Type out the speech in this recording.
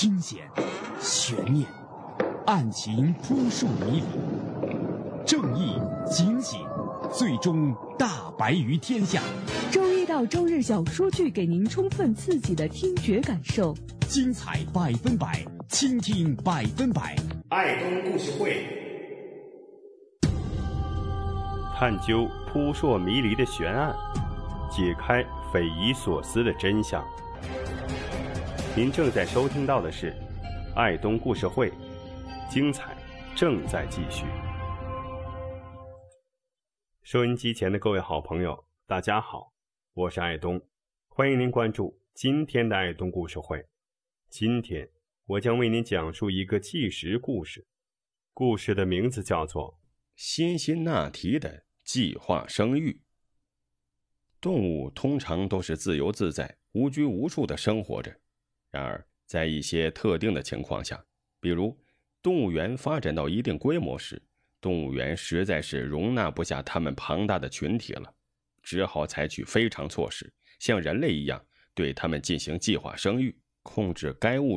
惊险、悬念、案情扑朔迷离，正义、警醒，最终大白于天下。 周一到周日小说剧给您充分刺激的听觉感受， 精彩100%，倾听100%。 爱东故事会， 探究扑朔迷离的悬案，解开匪夷所思的真相。您正在收听到的是爱东故事会，精彩正在继续。收音机前的各位好朋友，大家好，我是爱东，欢迎您关注今天的爱东故事会。今天我将为您讲述一个纪实故事，故事的名字叫做辛辛那提的计划生育。动物通常都是自由自在、无拘无束地生活着，然而在一些特定的情况下，比如动物园发展到一定规模时，动物园实在是容纳不下它们庞大的群体了，只好采取非常措施，像人类一样对它们进行计划生育，控制该物